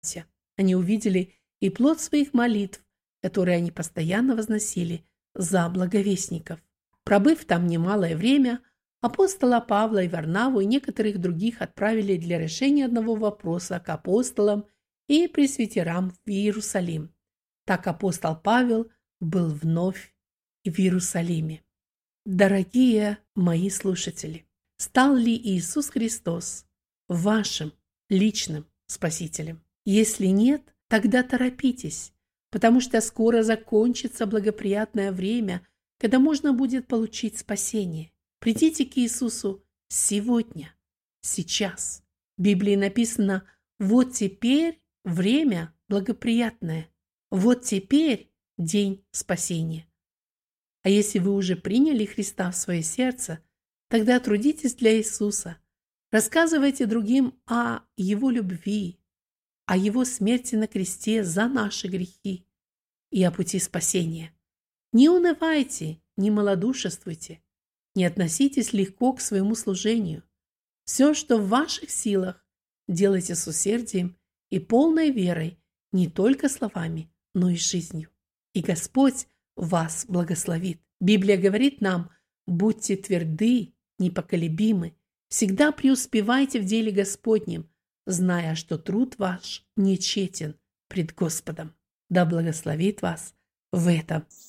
Они увидели и плод своих молитв, которые они постоянно возносили за благовестников. Пробыв там немалое время, апостола Павла и Варнаву и некоторых других отправили для решения одного вопроса к апостолам и пресвитерам в Иерусалим. Так апостол Павел был вновь в Иерусалиме. Дорогие мои слушатели, стал ли Иисус Христос вашим личным Спасителем? Если нет, тогда торопитесь, потому что скоро закончится благоприятное время, когда можно будет получить спасение. Придите к Иисусу сегодня, сейчас. В Библии написано: вот теперь время благоприятное, вот теперь день спасения. А если вы уже приняли Христа в свое сердце, тогда трудитесь для Иисуса, рассказывайте другим о Его любви, о Его смерти на кресте за наши грехи и о пути спасения. Не унывайте, не малодушествуйте, не относитесь легко к своему служению. Все, что в ваших силах, делайте с усердием и полной верой, не только словами, но и жизнью. И Господь вас благословит. Библия говорит нам: будьте тверды, непоколебимы, всегда преуспевайте в деле Господнем, зная, что труд ваш не тщетен пред Господом. Да благословит вас в этом